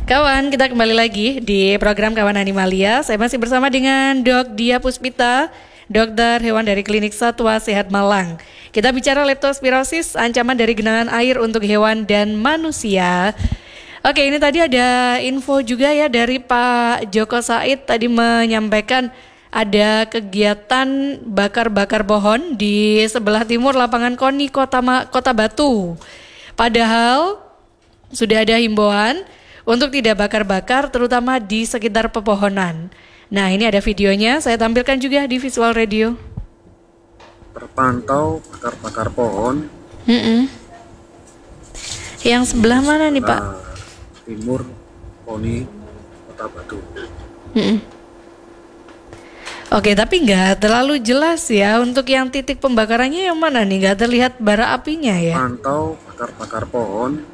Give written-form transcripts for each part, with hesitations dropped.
Kawan, kita kembali lagi di program Kawan Animalia. Saya masih bersama dengan Dok Dia Puspita, dokter hewan dari Klinik Satwa Sehat Malang. Kita bicara leptospirosis, ancaman dari genangan air untuk hewan dan manusia. Oke, ini tadi ada info juga ya dari Pak Joko Said tadi menyampaikan ada kegiatan bakar-bakar pohon di sebelah timur lapangan KONI Kota Batu. Padahal sudah ada himbauan untuk tidak bakar-bakar terutama di sekitar pepohonan. Nah, ini ada videonya, saya tampilkan juga di Visual Radio. Terpantau bakar-bakar pohon. Yang sebelah mana nih, Pak? Timur KONI Kota Batu. Oke, tapi nggak terlalu jelas ya untuk yang titik pembakarannya yang mana nih? Nggak terlihat bara apinya ya? Pantau bakar-bakar pohon.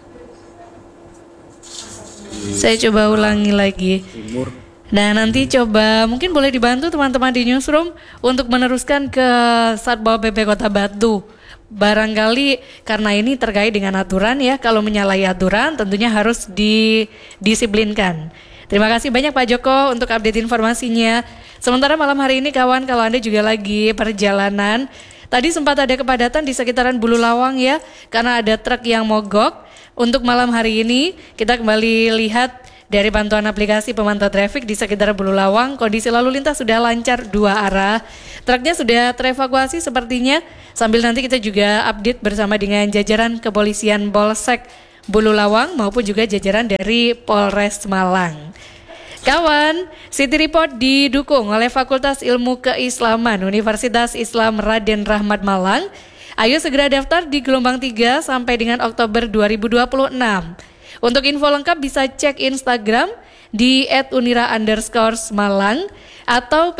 Saya coba ulangi lagi. Timur. Nah, nanti coba mungkin boleh dibantu teman-teman di newsroom untuk meneruskan ke Satpol PP Kota Batu. Barangkali karena ini terkait dengan aturan ya, kalau menyalahi aturan tentunya harus didisiplinkan. Terima kasih banyak Pak Joko untuk update informasinya. Sementara malam hari ini kawan, kalau Anda juga lagi perjalanan, tadi sempat ada kepadatan di sekitaran Bulu Lawang ya, karena ada truk yang mogok. Untuk malam hari ini kita kembali lihat dari pantauan aplikasi pemantau trafik di sekitar Bulu Lawang, kondisi lalu lintas sudah lancar dua arah. Truknya sudah terevakuasi sepertinya. Sambil nanti kita juga update bersama dengan jajaran kepolisian Polsek Bulu Lawang maupun juga jajaran dari Polres Malang. Kawan, City Report didukung oleh Fakultas Ilmu Keislaman Universitas Islam Raden Rahmat Malang. Ayo segera daftar di gelombang 3 sampai dengan Oktober 2026. Untuk info lengkap bisa cek Instagram di @unira_malang atau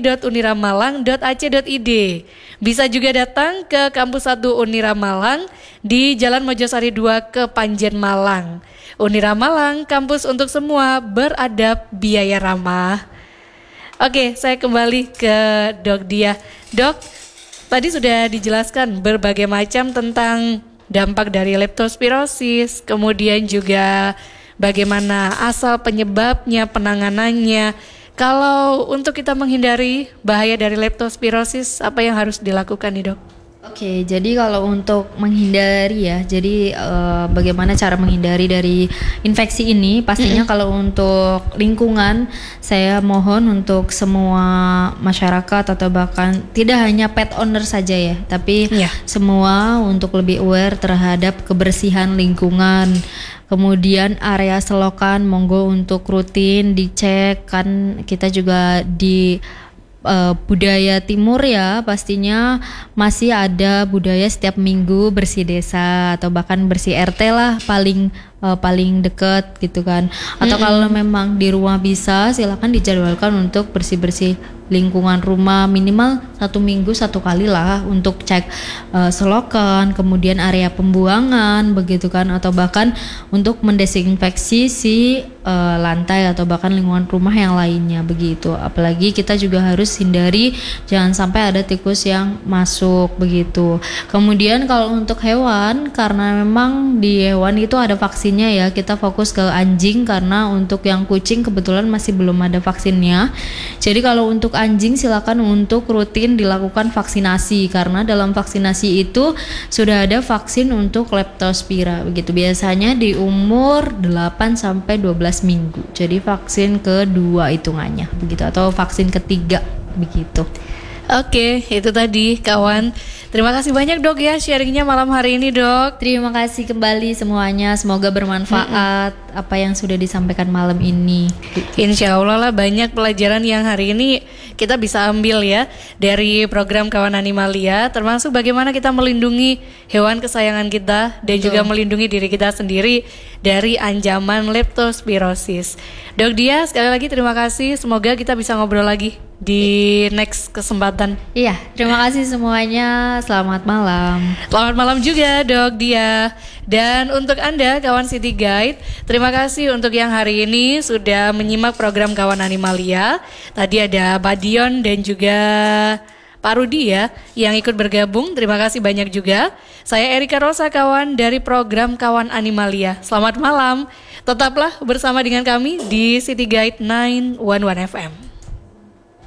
pmb.uniramalang.ac.id. Bisa juga datang ke Kampus 1 Unira Malang di Jalan Mojosari 2 ke Panjen Malang. Unira Malang, kampus untuk semua, beradab, biaya ramah. Oke, saya kembali ke Dok Dia. Dok, tadi sudah dijelaskan berbagai macam tentang dampak dari leptospirosis, kemudian juga bagaimana asal penyebabnya, penanganannya. Kalau untuk kita menghindari bahaya dari leptospirosis, apa yang harus dilakukan nih, Dok? Oke, jadi kalau untuk menghindari ya, jadi bagaimana cara menghindari dari infeksi ini? Pastinya kalau untuk lingkungan, saya mohon untuk semua masyarakat atau bahkan tidak hanya pet owner saja ya, tapi semua untuk lebih aware terhadap kebersihan lingkungan. Kemudian area selokan, monggo untuk rutin dicek, kan kita juga di budaya timur ya, pastinya masih ada budaya setiap minggu bersih desa atau bahkan bersih RT lah paling dekat gitu kan. Atau kalau memang di rumah bisa, silakan dijadwalkan untuk bersih-bersih lingkungan rumah minimal 1 minggu 1 kali lah untuk cek selokan, kemudian area pembuangan begitu kan, atau bahkan untuk mendesinfeksi si lantai atau bahkan lingkungan rumah yang lainnya begitu. Apalagi kita juga harus hindari jangan sampai ada tikus yang masuk begitu. Kemudian kalau untuk hewan, karena memang di hewan itu ada vaksinnya ya, kita fokus ke anjing karena untuk yang kucing kebetulan masih belum ada vaksinnya. Jadi kalau untuk anjing silakan untuk rutin dilakukan vaksinasi karena dalam vaksinasi itu sudah ada vaksin untuk leptospira begitu. Biasanya di umur 8 sampai 12 minggu. Jadi vaksin kedua hitungannya begitu atau vaksin ketiga begitu. Oke, itu tadi kawan. Terima kasih banyak Dok ya sharingnya malam hari ini, Dok. Terima kasih kembali semuanya. Semoga bermanfaat apa yang sudah disampaikan malam ini. Insya Allah lah banyak pelajaran yang hari ini kita bisa ambil ya dari program Kawan Animalia, termasuk bagaimana kita melindungi hewan kesayangan kita dan juga melindungi diri kita sendiri dari ancaman leptospirosis. Dok Dia, sekali lagi terima kasih. Semoga kita bisa ngobrol lagi di next kesempatan. Iya, terima kasih semuanya. Selamat malam. Selamat malam juga Dok Dia. Dan untuk Anda kawan City Guide, terima kasih untuk yang hari ini sudah menyimak program Kawan Animalia. Tadi ada Pak Dion dan juga Pak Rudi ya yang ikut bergabung. Terima kasih banyak juga. Saya Erika Rosa, kawan dari program Kawan Animalia. Selamat malam. Tetaplah bersama dengan kami di City Guide 911 FM.